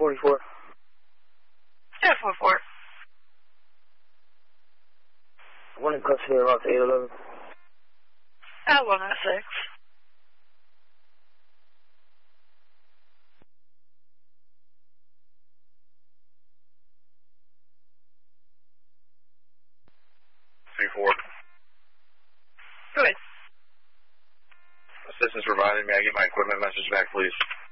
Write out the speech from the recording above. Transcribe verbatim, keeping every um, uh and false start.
forty-four. ten forty-four. One in custody of eight eleven. At one oh six. three four. Good. Assistance provided. May I get my equipment message back, please?